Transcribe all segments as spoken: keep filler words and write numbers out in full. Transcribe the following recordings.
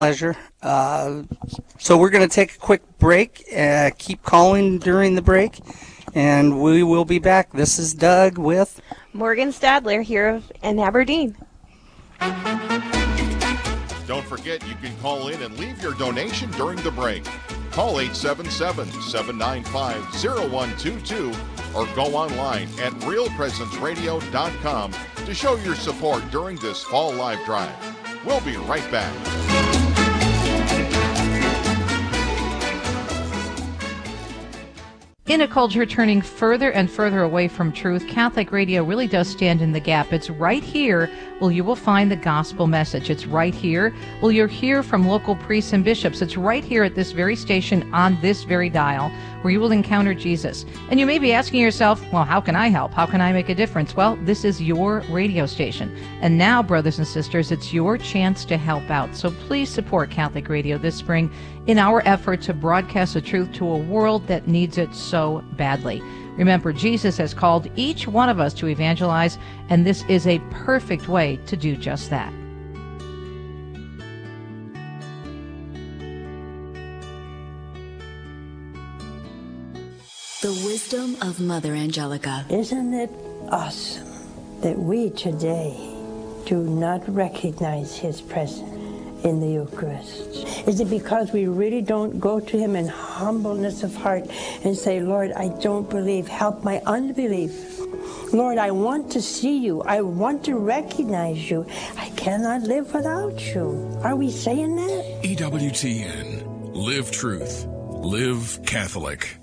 Pleasure. Uh, so we're going to take a quick break. Uh, keep calling during the break, and we will be back. This is Doug with Morgan Stadler here in Aberdeen. Don't forget you can call in and leave your donation during the break. Call eight seven seven, seven nine five, zero one two two or go online at real presence radio dot com to show your support during this fall live drive. We'll be right back. In a culture turning further and further away from truth, Catholic radio really does stand in the gap. It's right here where you will find the gospel message. It's right here where you'll hear from local priests and bishops. It's right here at this very station on this very dial where you will encounter Jesus. And you may be asking yourself, well, how can I help? How can I make a difference? Well, this is your radio station. And now, brothers and sisters, it's your chance to help out. So please support Catholic Radio this spring in our effort to broadcast the truth to a world that needs it so badly. Remember, Jesus has called each one of us to evangelize, and this is a perfect way to do just that. The wisdom of Mother Angelica. Isn't it awesome that we today do not recognize His presence in the Eucharist? Is it because we really don't go to Him in humbleness of heart and say, Lord, I don't believe, help my unbelief. Lord, I want to see you. I want to recognize you. I cannot live without you. Are we saying that? E W T N. Live truth. Live Catholic.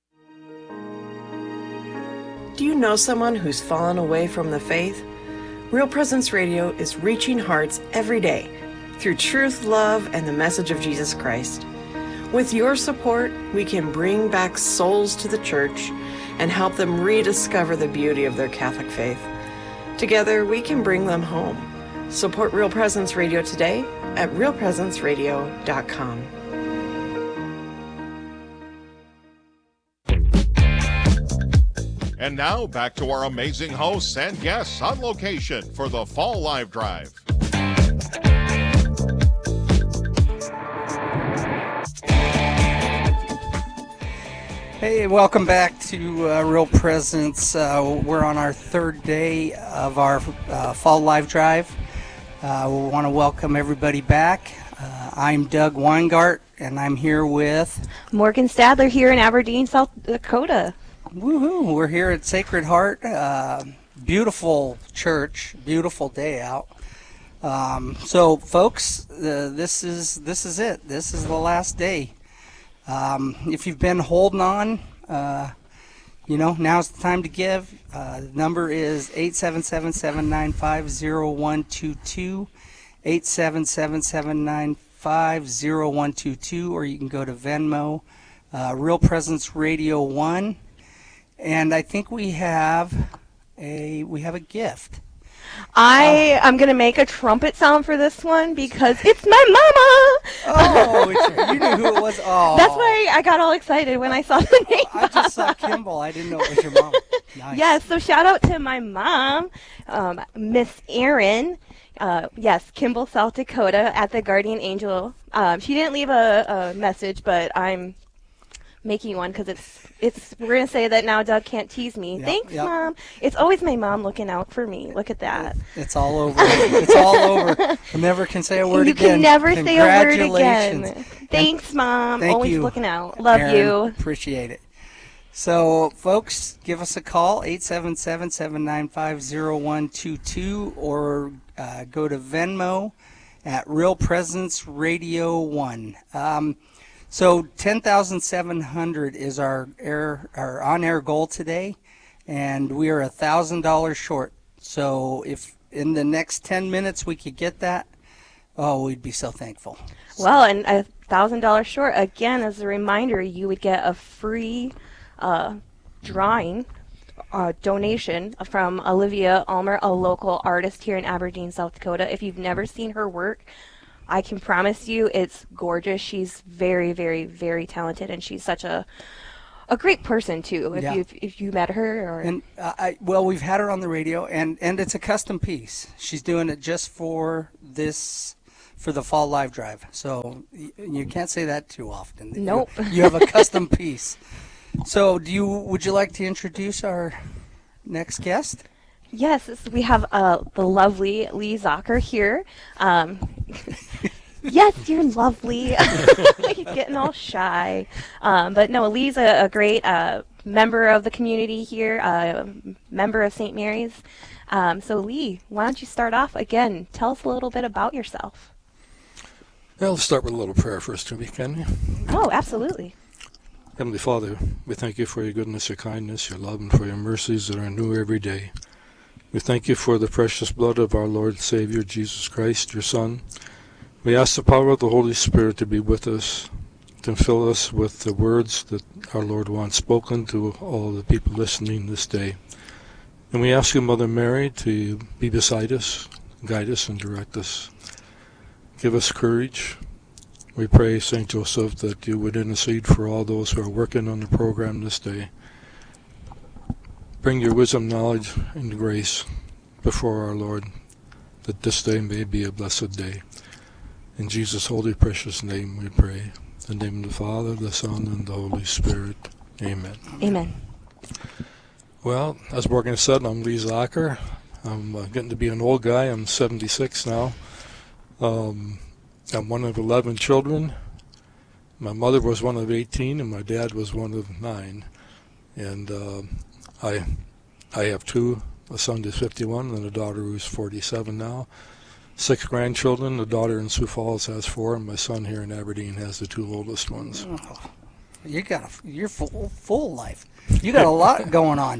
Do you know someone who's fallen away from the faith? Real Presence Radio is reaching hearts every day through truth, love, and the message of Jesus Christ. With your support, we can bring back souls to the church and help them rediscover the beauty of their Catholic faith. Together, we can bring them home. Support Real Presence Radio today at real presence radio dot com. And now, back to our amazing hosts and guests on location for the Fall Live Drive. Hey, welcome back to uh, Real Presence. Uh, we're on our third day of our uh, Fall Live Drive. Uh, we want to welcome everybody back. Uh, I'm Doug Weingart, and I'm here with Morgan Stadler here in Aberdeen, South Dakota. Woohoo! We're here at Sacred Heart. Uh, beautiful church, beautiful day out. Um, so, folks, uh, this is this is it. This is the last day. Um, if you've been holding on, uh, you know, now's the time to give. Uh, the number is eight seven seven, seven nine five, zero one two two, eight seven seven, seven nine five, zero one two two, or you can go to Venmo, uh, Real Presence Radio one. And I think we have a we have a gift. I am going to make a trumpet sound for this one because it's my mama. Oh, it's, you knew who it was. Oh, that's why I got all excited when I saw the name. I just saw Kimball. I didn't know it was your mom. Nice. Yes, so shout out to my mom, um, Miss Erin. Uh, yes, Kimball, South Dakota, at the Guardian Angel. Um, she didn't leave a, a message, but I'm making one because it's it's we're gonna say that now Doug can't tease me. Yep, Thanks, yep. Mom. It's always my mom looking out for me. Look at that. It's all over. It's all over. I never can say a word you again. You can never say a word again. Congratulations. Thanks, Mom. Thank always you, looking out. Love Aaron. you. Appreciate it. So, folks, give us a call, eight seven seven, seven nine five, zero one two two, or uh, go to Venmo at Real Presence Radio one. Um, So ten thousand seven hundred is our air, our on-air goal today, and we are one thousand dollars short. So if in the next ten minutes we could get that, oh, we'd be so thankful. Well, and a one thousand dollars short, again, as a reminder, you would get a free uh, drawing, uh, donation from Olivia Ulmer, a local artist here in Aberdeen, South Dakota. If you've never seen her work, I can promise you it's gorgeous. She's very, very, very talented, and she's such a a great person too. If Yeah. you if you met her, or And uh, I, well, we've had her on the radio, and, and it's a custom piece. She's doing it just for this for the fall live drive. So y- you can't say that too often. Nope. You, you have a custom piece. So do you? Would you like to introduce our next guest? Yes, this- we have uh, the lovely Lee Zocker here. Um, yes, you're lovely. He's getting all shy. Um, but no, Lee's a, a great uh, member of the community here, uh, member of Saint Mary's. Um, so Lee, why don't you start off again? Tell us a little bit about yourself. Well, let's start with a little prayer first, can we, can we? Oh, absolutely. Heavenly Father, we thank you for your goodness, your kindness, your love, and for your mercies that are new every day. We thank you for the precious blood of our Lord and Savior, Jesus Christ, your Son. We ask the power of the Holy Spirit to be with us, to fill us with the words that our Lord wants spoken to all the people listening this day. And we ask you, Mother Mary, to be beside us, guide us, and direct us. Give us courage. We pray, Saint Joseph, that you would intercede for all those who are working on the program this day. Bring your wisdom, knowledge, and grace before our Lord, that this day may be a blessed day. In Jesus' holy, precious name we pray. In the name of the Father, the Son, and the Holy Spirit. Amen. Amen. Well, as Morgan said, I'm Lee Zocker. I'm uh, getting to be an old guy. I'm seventy-six now. Um, I'm one of eleven children. My mother was one of eighteen, and my dad was one of nine. And uh, I, I have two, a son who's fifty-one and a daughter who's forty-seven now. Six grandchildren. The daughter in Sioux Falls has four, and my son here in Aberdeen has the two oldest ones. Oh, you got a, you're full, full life. You got a lot going on.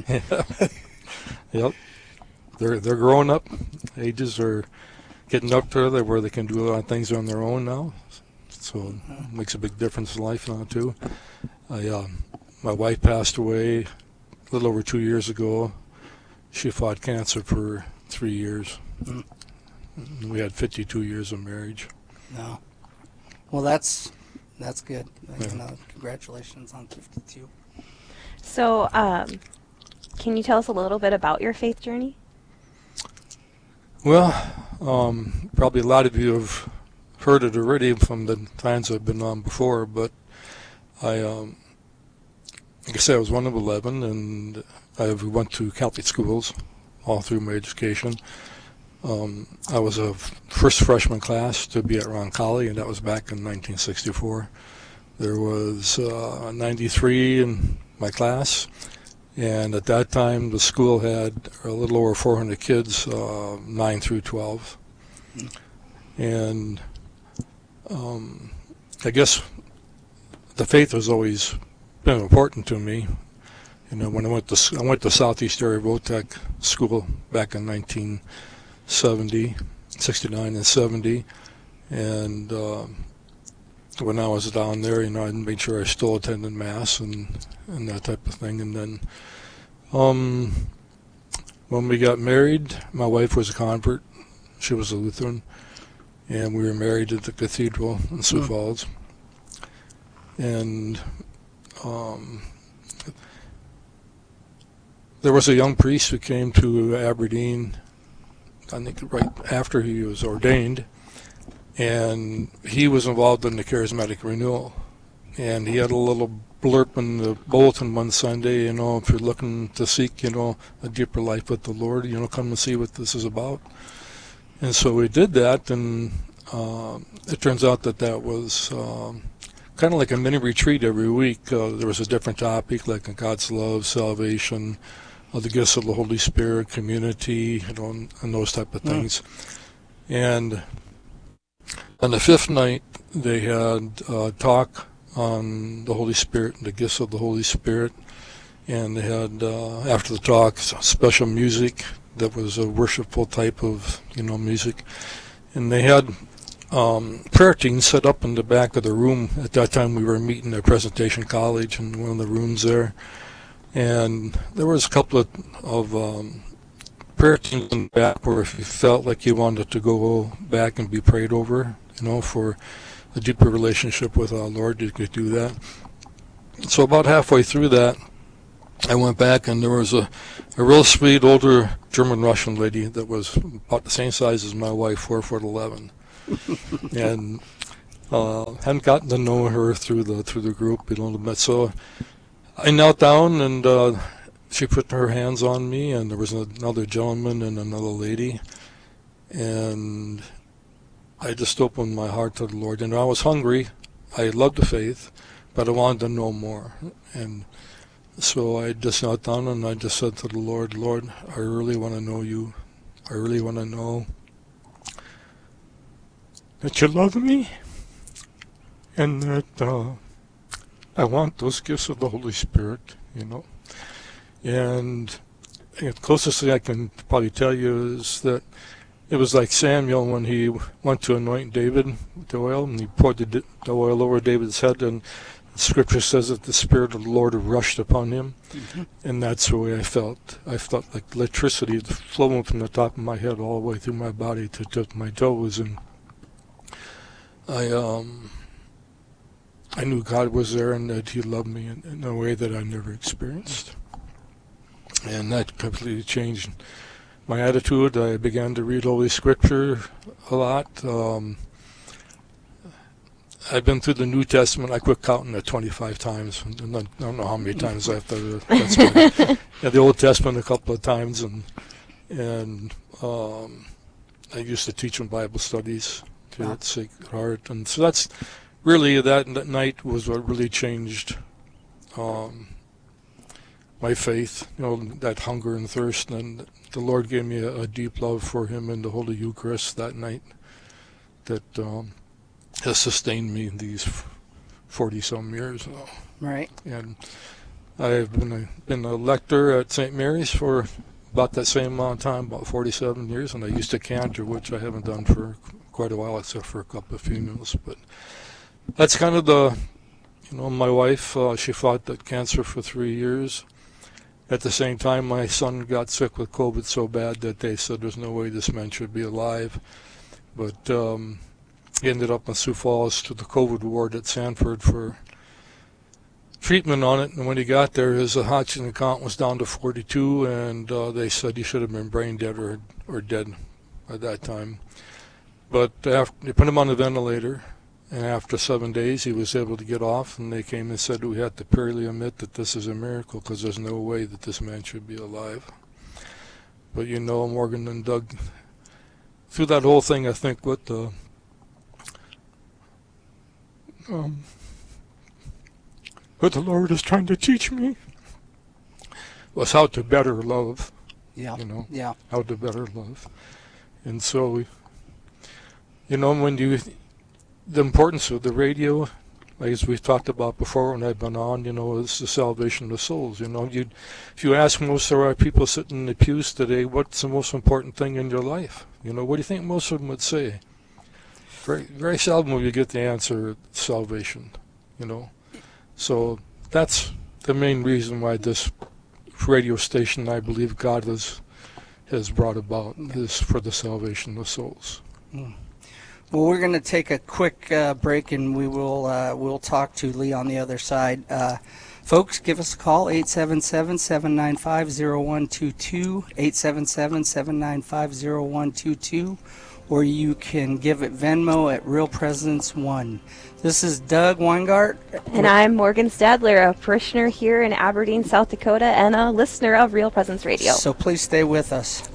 Yep. They're they're growing up. Ages are getting up to there where they can do a lot of things on their own now. So it makes a big difference in life now too. I, uh, my wife passed away a little over two years ago. She fought cancer for three years. Mm. We had fifty-two years of marriage. No. Well, that's that's good. Yeah. You know, congratulations on fifty-two. So, um, can you tell us a little bit about your faith journey? Well, um, probably a lot of you have heard it already from the times I've been on before, but I, um, like I said, I was one of eleven, and I went to Catholic schools all through my education. Um, I was a first freshman class to be at Roncalli, and that was back in nineteen sixty-four. There was uh, ninety-three in my class, and at that time the school had a little over four hundred kids, uh, nine through twelve. Mm. And um, I guess the faith has always been important to me. You know, when I went to I went to Southeast Area Rotec School back in nineteen seventy, sixty-nine and seventy, and uh, when I was down there, you know, I made sure I still attended Mass and, and that type of thing. And then um, when we got married, my wife was a convert. She was a Lutheran, and we were married at the cathedral in Sioux mm. Falls. And um, there was a young priest who came to Aberdeen, I think right after he was ordained, and he was involved in the charismatic renewal. And he had a little blurb in the bulletin one Sunday, you know, if you're looking to seek, you know, a deeper life with the Lord, you know, come and see what this is about. And so we did that, and uh, it turns out that that was um, kind of like a mini retreat every week. Uh, there was a different topic, like God's love, salvation, uh, the gifts of the Holy Spirit, community, you know, and, and those type of things. Mm. And on the fifth night, they had a talk on the Holy Spirit and the gifts of the Holy Spirit. And they had, uh, after the talk, special music that was a worshipful type of, you know, music. And they had um, prayer teams set up in the back of the room. At that time, we were meeting at Presentation College in one of the rooms there. And there was a couple of, of um, prayer teams in the back where if you felt like you wanted to go back and be prayed over, you know, for a deeper relationship with our Lord, you could do that. So about halfway through that, I went back, and there was a, a real sweet older German-Russian lady that was about the same size as my wife, four foot eleven. and uh, hadn't gotten to know her through the through the group a little bit. So I knelt down, and uh, she put her hands on me, and there was another gentleman and another lady, and I just opened my heart to the Lord. And I was hungry. I loved the faith, but I wanted to know more. And so I just knelt down and I just said to the Lord, Lord, I really want to know you. I really want to know that you love me, and that uh, I want those gifts of the Holy Spirit, you know. And the closest thing I can probably tell you is that it was like Samuel when he went to anoint David with the oil, and he poured the, the oil over David's head, and Scripture says that the Spirit of the Lord rushed upon him, mm-hmm. and that's the way I felt. I felt like electricity flowing from the top of my head all the way through my body to, to my toes, and I um I knew God was there and that He loved me in, in a way that I never experienced, and that completely changed my attitude. I began to read Holy Scripture a lot. Um, I've been through the New Testament. I quit counting at twenty-five times. I don't know how many times I've done it. Yeah, the Old Testament a couple of times, and and um, I used to teach in Bible studies to wow. at Sacred Heart, and so that's really that, that night was what really changed um, my faith. You know, that hunger and thirst, and the Lord gave me a, a deep love for Him in the Holy Eucharist that night. That. Um, has sustained me these forty-some years now. Right. And I've been a, been a lector at Saint Mary's for about that same amount of time, about forty-seven years, and I used to cantor, which I haven't done for quite a while, except for a couple of funerals. But that's kind of the, you know, my wife, uh, she fought that cancer for three years. At the same time, my son got sick with COVID so bad that they said there's no way this man should be alive. But um, he ended up in Sioux Falls to the COVID ward at Sanford for treatment on it, and when he got there, his oxygen count was down to forty-two, and uh, they said he should have been brain dead or or dead at that time. But after, they put him on the ventilator, and after seven days, he was able to get off, and they came and said we had to purely admit that this is a miracle because there's no way that this man should be alive. But you know, Morgan and Doug, through that whole thing, I think what the Um, what the Lord is trying to teach me was how to better love. Yeah. You know, yeah. how to better love. And so, you know, when you, the importance of the radio, as we've talked about before when I've been on, you know, is the salvation of souls. You know, you, if you ask most of our people sitting in the pews today, what's the most important thing in your life? You know, what do you think most of them would say? Very, very seldom will you get the answer, salvation, you know. So that's the main reason why this radio station, I believe God has has brought about, is for the salvation of souls. Mm. Well, we're going to take a quick uh, break, and we will uh, we'll talk to Lee on the other side. Uh, folks, give us a call, eight seven seven, seven nine five, zero one two two, eight seven seven, seven nine five, zero one two two. Or you can give it Venmo at Real Presence one. This is Doug Weingart. And I'm Morgan Stadler, a parishioner here in Aberdeen, South Dakota, and a listener of Real Presence Radio. So please stay with us.